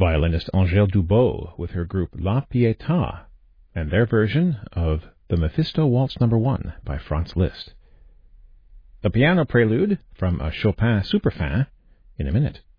violinist Angèle Dubot with her group La Pietà and their version of the Mephisto Waltz No. 1 by Franz Liszt. A piano prelude from a Chopin Superfin in a minute.